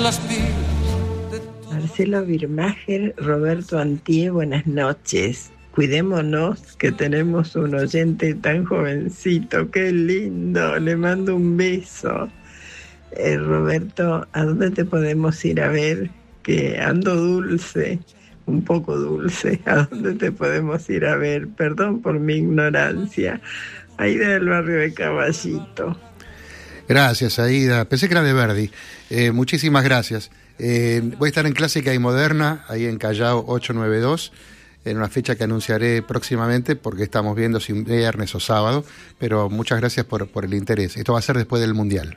Marcelo Birmacher, Roberto Antie, buenas noches. Cuidémonos que tenemos un oyente tan jovencito, qué lindo, le mando un beso. Roberto, ¿a dónde te podemos ir a ver? Que ando dulce, un poco dulce. ¿A dónde te podemos ir a ver? Perdón por mi ignorancia. Aida del barrio de Caballito. Gracias, Aida. Pensé que era de Verdi. Muchísimas gracias. Voy a estar en Clásica y Moderna, ahí en Callao 892, en una fecha que anunciaré próximamente, porque estamos viendo si viernes o sábado, pero muchas gracias por el interés. Esto va a ser después del Mundial.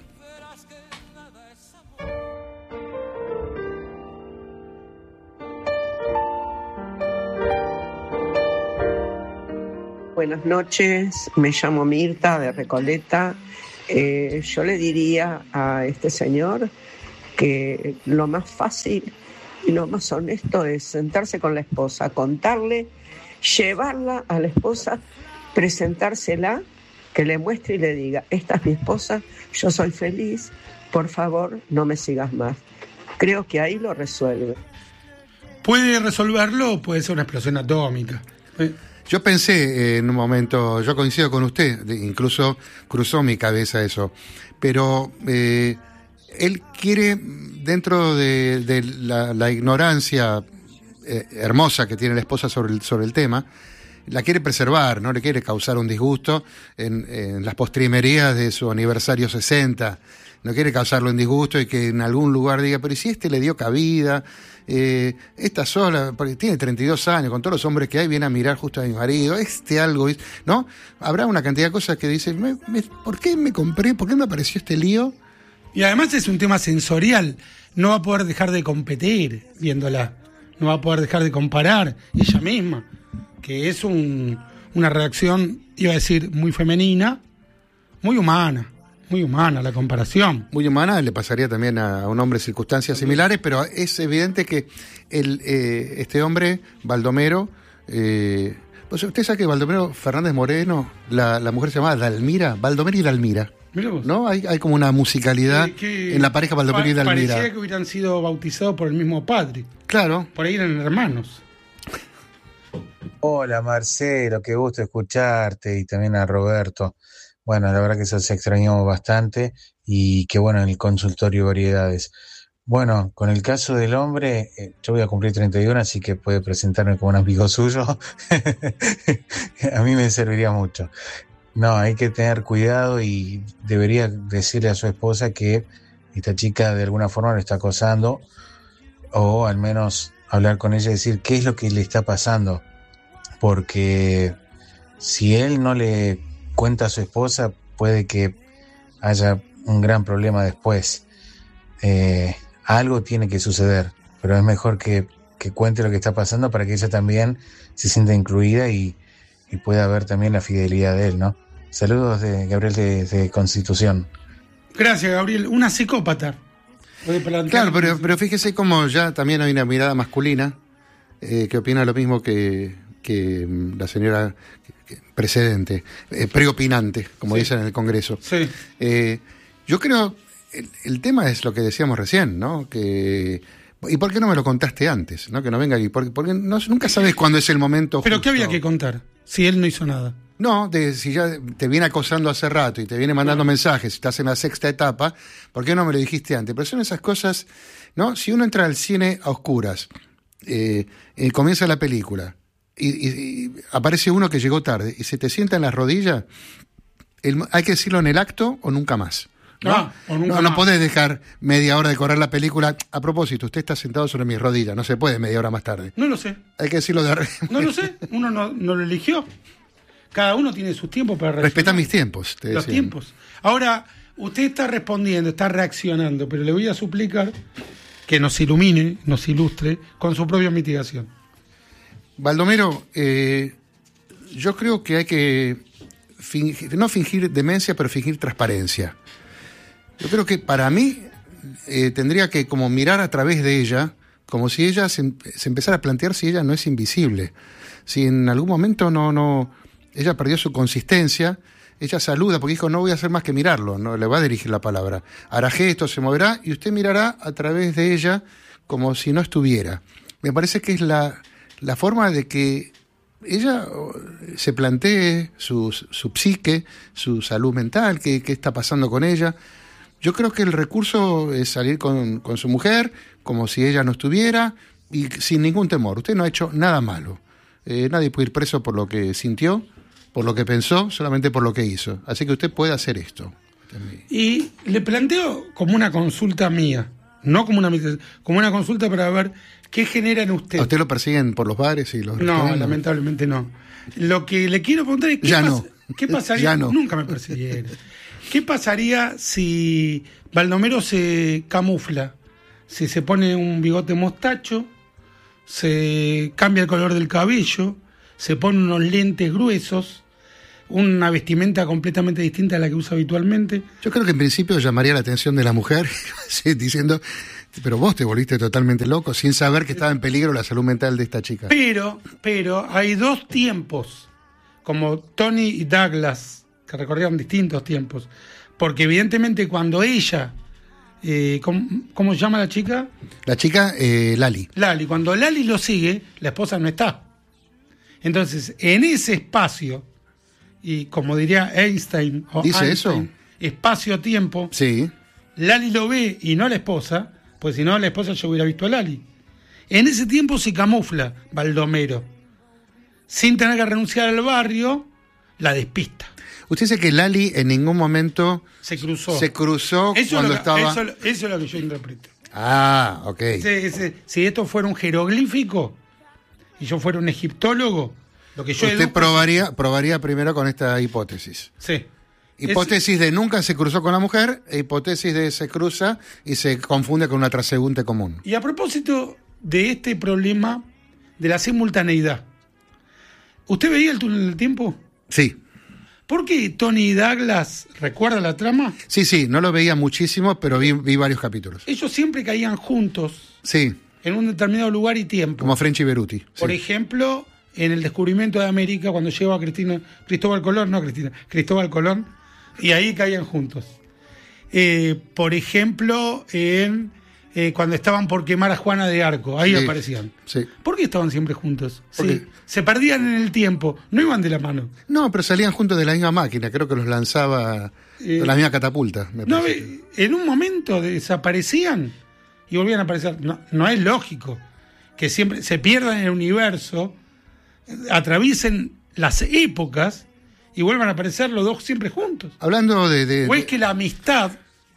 Buenas noches, me llamo Mirta de Recoleta. Yo le diría a este señor que lo más fácil y lo más honesto es sentarse con la esposa, contarle, llevarla a la esposa, presentársela, que le muestre y le diga: esta es mi esposa, yo soy feliz, por favor no me sigas más. Creo que ahí lo resuelve. ¿Puede resolverlo o puede ser una explosión atómica? Yo pensé en un momento, yo coincido con usted, incluso cruzó mi cabeza eso, pero él quiere, dentro de la ignorancia hermosa que tiene la esposa sobre el tema, la quiere preservar, no le quiere causar un disgusto en las postrimerías de su aniversario 60, no quiere causarlo en disgusto y que en algún lugar diga: pero ¿y si le dio cabida? Esta sola, porque tiene 32 años, con todos los hombres que hay, viene a mirar justo a mi marido, algo, ¿no? Habrá una cantidad de cosas que dicen: ¿por qué me compré? ¿Por qué me apareció este lío? Y además es un tema sensorial, no va a poder dejar de competir viéndola, no va a poder dejar de comparar ella misma, que es una reacción, iba a decir, muy femenina, muy humana la comparación. Muy humana, le pasaría también a un hombre circunstancias similares, pero es evidente que este hombre, Baldomero, pues usted sabe que Baldomero Fernández Moreno, la mujer se llamaba Dalmira, Baldomero y Dalmira. ¿No? Hay como una musicalidad en la pareja Baldomero y Dalmira. Parecía que hubieran sido bautizados por el mismo padre. Claro. Por ahí eran hermanos. Hola Marcelo, qué gusto escucharte, y también a Roberto. Bueno, la verdad que se extrañó bastante, y qué bueno en el consultorio variedades. Bueno, con el caso del hombre, yo voy a cumplir 31, así que puede presentarme como un amigo suyo. A mí me serviría mucho. No, hay que tener cuidado y debería decirle a su esposa que esta chica de alguna forma lo está acosando, o al menos hablar con ella y decir qué es lo que le está pasando, porque si él no le cuenta a su esposa, puede que haya un gran problema después. Algo tiene que suceder, pero es mejor que cuente lo que está pasando para que ella también se sienta incluida y pueda ver también la fidelidad de él, ¿no? Saludos de Gabriel de Constitución. Gracias, Gabriel. Una psicópata. Claro, pero fíjese cómo ya también hay una mirada masculina que opina lo mismo que la señora precedente, preopinante, como dicen en el Congreso. Sí. Yo creo, el tema es lo que decíamos recién, ¿no? ¿Y por qué no me lo contaste antes? ¿No? Que no venga aquí, porque nunca sabes cuándo es el momento ¿Pero justo. qué había que contar si él no hizo nada? No, si ya te viene acosando hace rato y te viene mandando mensajes, si estás en la sexta etapa, ¿por qué no me lo dijiste antes? Pero son esas cosas, ¿no? Si uno entra al cine a oscuras, comienza la película y aparece uno que llegó tarde y se te sienta en las rodillas, hay que decirlo en el acto o nunca más. No podés dejar media hora de correr la película. A propósito, usted está sentado sobre mis rodillas, no se puede media hora más tarde. No lo sé. Hay que decirlo de arriba. No lo sé, uno no lo eligió. Cada uno tiene sus tiempos para reaccionar. Respeta mis tiempos, te decía. Los tiempos. Ahora, usted está respondiendo, está reaccionando, pero le voy a suplicar que nos ilumine, nos ilustre con su propia mitigación. Baldomero, yo creo que hay que no fingir demencia, pero fingir transparencia. Yo creo que para mí tendría que como mirar a través de ella, como si ella se empezara a plantear si ella no es invisible. Si en algún momento ella perdió su consistencia, ella saluda, porque dijo, no voy a hacer más que mirarlo, no le va a dirigir la palabra. Hará gestos, se moverá, y usted mirará a través de ella como si no estuviera. Me parece que es la forma de que ella se plantee su psique, su salud mental, qué está pasando con ella. Yo creo que el recurso es salir con su mujer, como si ella no estuviera, y sin ningún temor. Usted no ha hecho nada malo. Nadie puede ir preso por lo que sintió, por lo que pensó, solamente por lo que hizo. Así que usted puede hacer esto. Y le planteo como una consulta mía, no como una consulta para ver qué genera en usted. ¿A usted lo persiguen por los bares y los restaurantes? No, lamentablemente no. Lo que le quiero preguntar es ¿qué pasaría? Ya no. Nunca me persiguieron. ¿Qué pasaría si Baldomero se camufla? Si se pone un bigote mostacho, se cambia el color del cabello, se pone unos lentes gruesos, una vestimenta completamente distinta a la que usa habitualmente. Yo creo que en principio llamaría la atención de la mujer, diciendo, pero vos te volviste totalmente loco, sin saber que estaba en peligro la salud mental de esta chica. Pero hay dos tiempos, como Tony y Douglas, que recorrieron distintos tiempos, porque evidentemente cuando ella, ¿cómo se llama la chica? La chica, Lali. Lali, cuando Lali lo sigue, la esposa no está. Entonces, en ese espacio, y como diría Einstein, ¿dice eso? Espacio-tiempo, sí. Lali lo ve y no la esposa, pues si no la esposa ya hubiera visto a Lali. En ese tiempo se camufla Baldomero. Sin tener que renunciar al barrio, la despista. Usted dice que Lali en ningún momento se cruzó eso cuando estaba... Eso es lo que yo interpreto. Ah, ok. Si esto fuera un jeroglífico y yo fuera un egiptólogo, lo que yo usted probaría primero con esta hipótesis. Sí. Hipótesis de nunca se cruzó con la mujer, e hipótesis de se cruza y se confunde con una transeúnte común. Y a propósito de este problema de la simultaneidad, ¿usted veía el túnel del tiempo? Sí. ¿Por qué Tony y Douglas, recuerda la trama? Sí, no lo veía muchísimo, pero vi varios capítulos. Ellos siempre caían juntos. Sí. En un determinado lugar y tiempo. Como French y Beruti. Por ejemplo, en el descubrimiento de América, cuando lleva a Cristóbal Colón, y ahí caían juntos. Por ejemplo, cuando estaban por quemar a Juana de Arco, ahí aparecían. Sí. ¿Por qué estaban siempre juntos? Sí. Se perdían en el tiempo, no iban de la mano. No, pero salían juntos de la misma máquina, creo que los lanzaba de la misma catapulta. En un momento desaparecían y volvían a aparecer. No es lógico que siempre se pierdan en el universo, atraviesen las épocas y vuelvan a aparecer los dos siempre juntos. Hablando de ¿O es que la amistad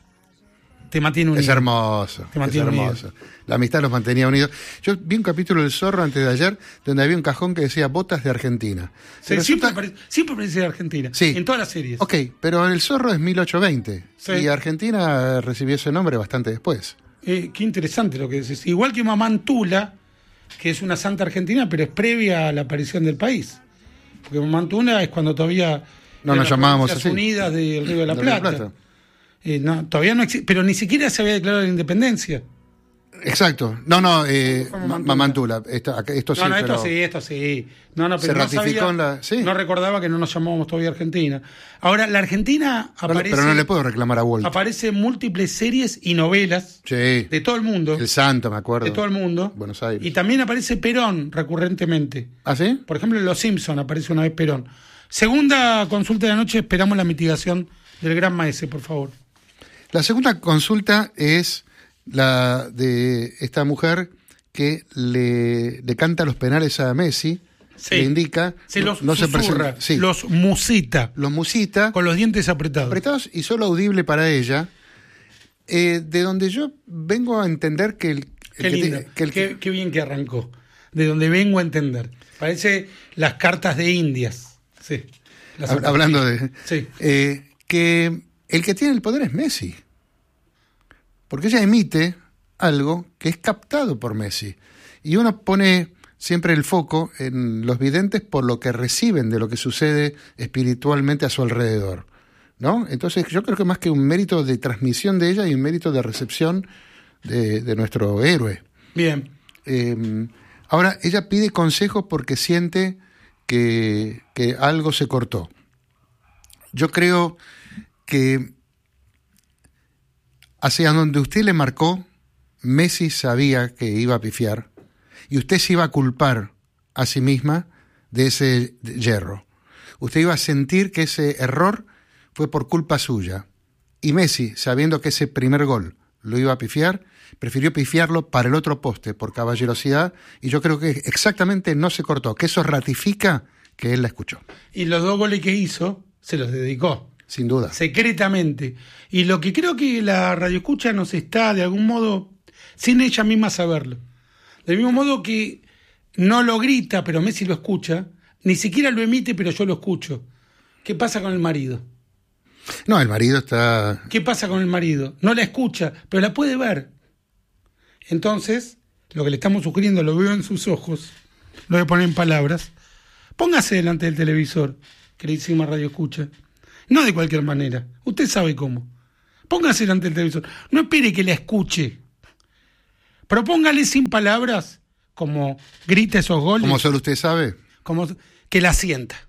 te mantiene unido? Es hermoso. La amistad los mantenía unidos. Yo vi un capítulo del Zorro antes de ayer donde había un cajón que decía botas de Argentina. Sí, siempre aparece de Argentina, sí, en todas las series. Ok, pero el Zorro es 1820 sí. Y Argentina recibió ese nombre bastante después. Qué interesante lo que decís. Igual que Mamantula, que es una santa argentina, pero es previa a la aparición del país. Porque Mamantula es cuando todavía no nos llamábamos así. Unidas del Río de la Plata. Todavía no existe, pero ni siquiera se había declarado la independencia. Exacto. Mamantula. Esto sí. Pero se ratificó no recordaba que no nos llamábamos todavía Argentina. Ahora, la Argentina aparece... Pero no le puedo reclamar a Walt. Aparece en múltiples series y novelas de todo el mundo. El Santo, me acuerdo. De todo el mundo. Buenos Aires. Y también aparece Perón recurrentemente. ¿Ah, sí? Por ejemplo, en Los Simpson aparece una vez Perón. Segunda consulta de la noche, esperamos la mitigación del gran maese, por favor. La segunda consulta es la de esta mujer que le canta los penales a Messi, le indica... los musita. Los musita. Con los dientes apretados. Apretados y solo audible para ella. De donde yo vengo a entender que Qué bien que arrancó. De donde vengo a entender. Parece las cartas de Indias. Sí. Hablando de... Sí. Que el que tiene el poder es Messi. Porque ella emite algo que es captado por Messi. Y uno pone siempre el foco en los videntes por lo que reciben de lo que sucede espiritualmente a su alrededor, ¿no? Entonces yo creo que más que un mérito de transmisión de ella hay un mérito de recepción de nuestro héroe. Bien. Ahora, ella pide consejos porque siente que algo se cortó. Yo creo que hacia donde usted le marcó, Messi sabía que iba a pifiar y usted se iba a culpar a sí misma de ese yerro. Usted iba a sentir que ese error fue por culpa suya. Y Messi, sabiendo que ese primer gol lo iba a pifiar, prefirió pifiarlo para el otro poste por caballerosidad, y yo creo que exactamente no se cortó, que eso ratifica que él la escuchó. Y los 2 goles que hizo se los dedicó. Sin duda. Secretamente. Y lo que creo que la radioescucha nos está, de algún modo, sin ella misma saberlo. Del mismo modo que no lo grita, pero Messi lo escucha, ni siquiera lo emite, pero yo lo escucho. ¿Qué pasa con el marido? No, el marido está... ¿Qué pasa con el marido? No la escucha, pero la puede ver. Entonces, lo que le estamos sugiriendo, lo veo en sus ojos, lo voy a poner en palabras. Póngase delante del televisor, queridísima radioescucha. No de cualquier manera, usted sabe cómo. Póngase delante del televisor. No espere que la escuche. Propóngale sin palabras, como grita esos goles. Como solo usted sabe. Como que la sienta.